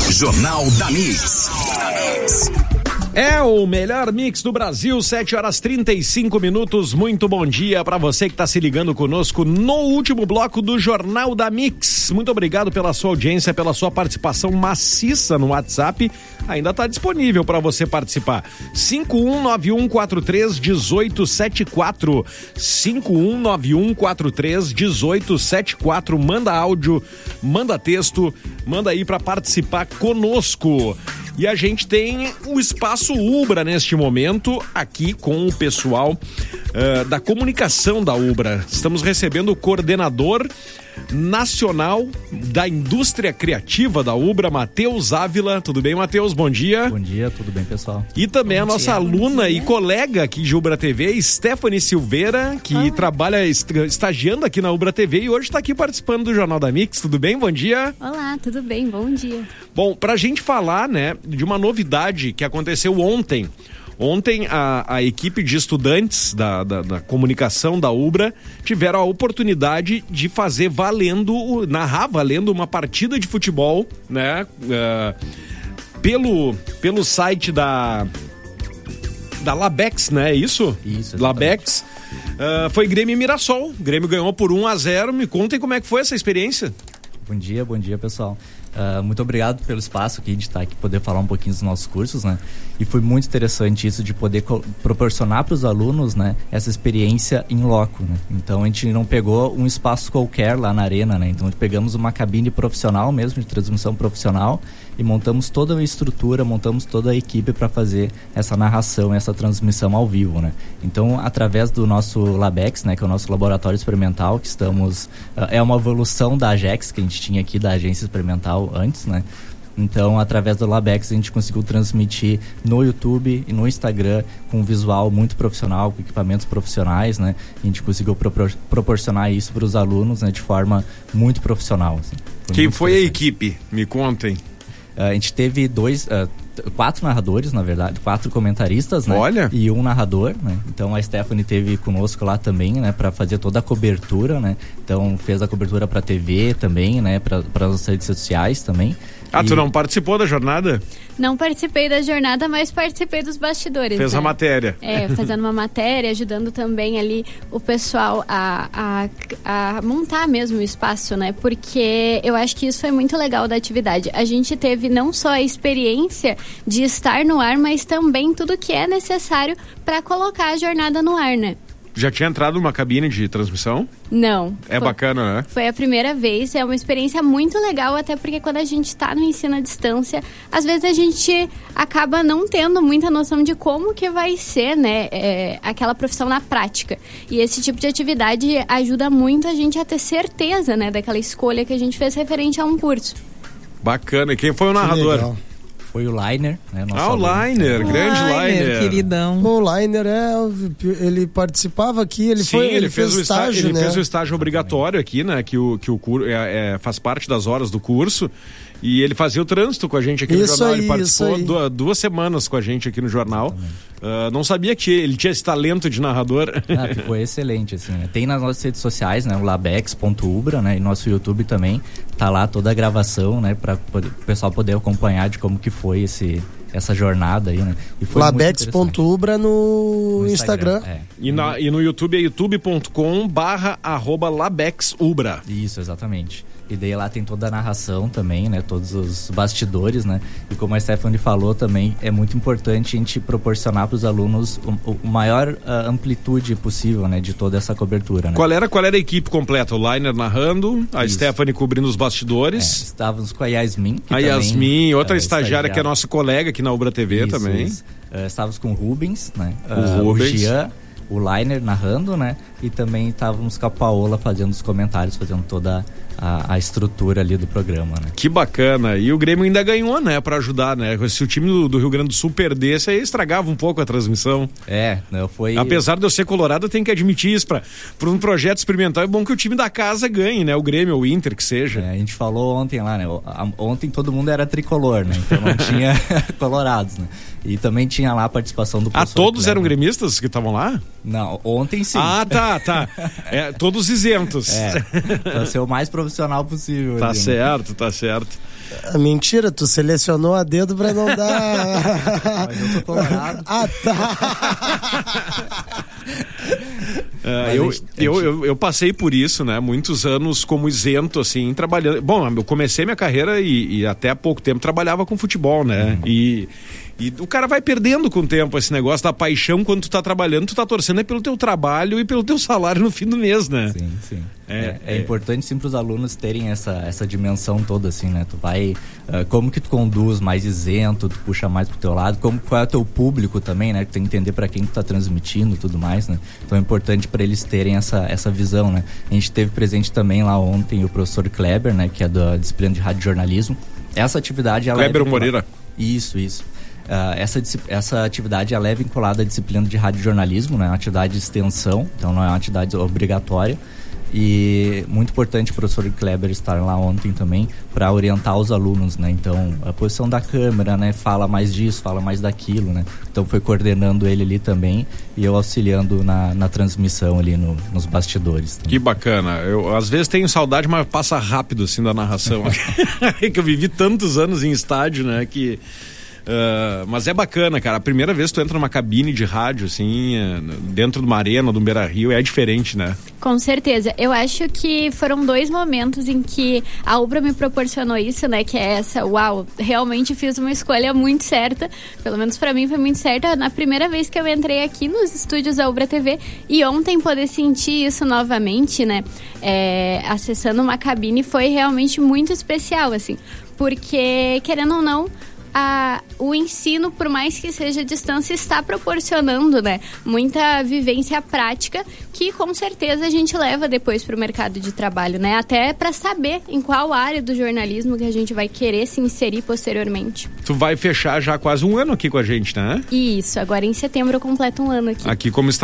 Jornal da Mix. É o melhor mix do Brasil, 7h35. Muito bom dia para você que está se ligando conosco no último bloco do Jornal da Mix. Muito obrigado pela sua audiência, pela sua participação maciça no WhatsApp. Ainda está disponível para você participar. 5191431874. 5191431874. Manda áudio, manda texto, manda aí para participar conosco. E a gente tem o Espaço Ubra neste momento, aqui com o pessoal da comunicação da Ubra. Estamos recebendo o coordenador nacional da indústria criativa da Ubra, Matheus Ávila. Tudo bem, Matheus? Bom dia. Bom dia, tudo bem, pessoal? E também a nossa aluna e colega aqui de Ubra TV, Stephanie Silveira, que trabalha estagiando aqui na Ubra TV e hoje está aqui participando do Jornal da Mix. Tudo bem? Bom dia. Olá, tudo bem? Bom dia. Bom, pra gente falar, né, de uma novidade que aconteceu ontem. Ontem, a equipe de estudantes da comunicação da Ubra tiveram a oportunidade de fazer narrar valendo uma partida de futebol, né? Pelo site da Labex, né? Isso? Isso. Labex. Foi Grêmio e Mirassol. O Grêmio ganhou por 1-0. Me contem como é que foi essa experiência. Bom dia, pessoal. Muito obrigado pelo espaço aqui de estar aqui, poder falar um pouquinho dos nossos cursos, né? E foi muito interessante isso de poder proporcionar para os alunos, né, essa experiência em loco, né? Então a gente não pegou um espaço qualquer lá na arena, né? Então pegamos uma cabine profissional mesmo, de transmissão profissional, e montamos toda a estrutura, montamos toda a equipe para fazer essa narração, essa transmissão ao vivo, né? Então, através do nosso Labex, né, que é o nosso laboratório experimental, que estamos... é uma evolução da AGEX, que a gente tinha aqui, da Agência Experimental antes, né? Então, através do Labex, a gente conseguiu transmitir no YouTube e no Instagram com um visual muito profissional, com equipamentos profissionais, né? A gente conseguiu proporcionar isso para os alunos, né, de forma muito profissional. Assim. Quem foi a equipe? Me contem. A gente teve 4 narradores, na verdade, 4 comentaristas, né? Olha. E um narrador, né? Então a Stephanie teve conosco lá também, né? Para fazer toda a cobertura, né? Então fez a cobertura para TV também, né? Para as redes sociais também. Tu não participou da jornada? Não participei da jornada, mas participei dos bastidores. Fez, né, a matéria. Fazendo uma matéria, ajudando também ali o pessoal a montar mesmo o espaço, né? Porque eu acho que isso foi muito legal da atividade. A gente teve não só a experiência de estar no ar, mas também tudo que é necessário para colocar a jornada no ar, né? Já tinha entrado numa cabine de transmissão? Não. Bacana, né? Foi a primeira vez, é uma experiência muito legal, até porque quando a gente está no ensino à distância, às vezes a gente acaba não tendo muita noção de como que vai ser, né, aquela profissão na prática. E esse tipo de atividade ajuda muito a gente a ter certeza, né, daquela escolha que a gente fez referente a um curso. Bacana. E quem foi o narrador? Legal. Foi o Liner, né? O Liner, grande Liner. Queridão. O Liner, ele participava aqui, ele fez o estágio, né? Ele fez o estágio obrigatório aqui, né? Que o curso faz parte das horas do curso. E ele fazia o trânsito com a gente aqui no jornal. Ele participou 2 semanas com a gente aqui no jornal. Não sabia que ele tinha esse talento de narrador. Ficou excelente, assim, né? Tem nas nossas redes sociais, né? O labex.ubra, né? E nosso YouTube também. Tá lá toda a gravação, né? Para o pessoal poder acompanhar de como que foi essa jornada aí, né? Labex.ubra no Instagram. E no YouTube é youtube.com/labexubra. Isso, exatamente. E daí lá tem toda a narração também, né? Todos os bastidores, né? E como a Stephanie falou também, é muito importante a gente proporcionar para os alunos o maior amplitude possível, né? De toda essa cobertura, né? Qual era a equipe completa? O Liner narrando, a Stephanie cobrindo os bastidores. Estávamos com a Yasmin. Yasmin, outra estagiária que é nossa colega aqui na Ubra TV também. Estávamos com o Rubens, né? O Jean, o Liner narrando, né? E também estávamos com a Paola fazendo os comentários, fazendo toda a estrutura ali do programa, né? Que bacana. E o Grêmio ainda ganhou, né? Pra ajudar, né? Se o time do Rio Grande do Sul perdesse, aí estragava um pouco a transmissão. Foi... Apesar de eu ser colorado, eu tenho que admitir isso. Pra um projeto experimental, é bom que o time da casa ganhe, né? O Grêmio, o Inter, que seja. A gente falou ontem lá, né? Ontem todo mundo era tricolor, né? Então não tinha colorados, né? E também tinha lá a participação do pessoal. Todos eram gremistas que estavam lá? Não, ontem sim. Tá. Todos isentos. Pra ser o mais profissional profissional possível. Tá ali, certo, tá certo. Mentira, tu selecionou a dedo pra não dar... Mas eu tô colorado. Ah, tá. Eu passei por isso, né? Muitos anos como isento, assim, trabalhando. Bom, eu comecei minha carreira e até há pouco tempo trabalhava com futebol, né? E o cara vai perdendo com o tempo esse negócio da paixão. Quando tu tá trabalhando, tu tá torcendo pelo teu trabalho e pelo teu salário no fim do mês, né? Sim. É importante sim para os alunos terem essa dimensão toda, assim, né? Tu vai, como que tu conduz mais isento, tu puxa mais pro teu lado, qual é o teu público também, né? Tu tem que entender para quem tu tá transmitindo e tudo mais, né? Então é importante para eles terem essa visão, né? A gente teve presente também lá ontem o professor Kleber, né? Que é da disciplina de radiojornalismo. Essa atividade... Kleber Moreira. Isso. Essa atividade ela é vinculada à disciplina de radiojornalismo, né? É uma atividade de extensão, então não é uma atividade obrigatória. E muito importante o professor Kleber estar lá ontem também para orientar os alunos, né? Então, a posição da câmera, né? Fala mais disso, fala mais daquilo, né? Então, foi coordenando ele ali também e eu auxiliando na transmissão ali nos bastidores. Também. Que bacana. Eu, às vezes, tenho saudade, mas passa rápido, assim, da narração. Que eu vivi tantos anos em estádio, né? Que... mas é bacana, cara. A primeira vez que tu entra numa cabine de rádio, assim, dentro de uma arena, de um Beira-Rio, é diferente, né? Com certeza. Eu acho que foram 2 momentos em que a Ubra me proporcionou isso, né? Que é essa, uau, realmente fiz uma escolha muito certa. Pelo menos pra mim foi muito certa. Na primeira vez que eu entrei aqui nos estúdios da Ubra TV e ontem poder sentir isso novamente, né? Acessando uma cabine foi realmente muito especial, assim. Porque, querendo ou não, o ensino, por mais que seja à distância, está proporcionando, né, muita vivência prática que com certeza a gente leva depois para o mercado de trabalho, né, até para saber em qual área do jornalismo que a gente vai querer se inserir posteriormente. Tu vai fechar já quase 1 ano aqui com a gente, né? Isso, agora em setembro eu completo 1 ano aqui. Aqui como